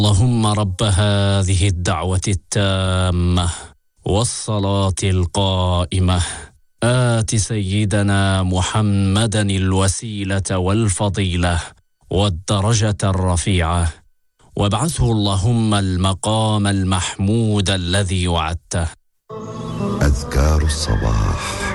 اللهم رب هذه الدعوة التامة والصلاة القائمة آت سيدنا محمدا الوسيلة والفضيلة والدرجة الرفيعة وابعثه اللهم المقام المحمود الذي وعدته. أذكار الصباح.